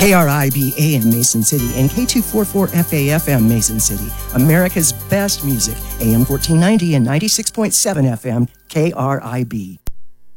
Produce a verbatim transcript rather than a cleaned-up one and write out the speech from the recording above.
K R I B A M Mason City and K two forty-four F A F M Mason City. America's best music, A M fourteen ninety and ninety-six point seven F M, K R I B.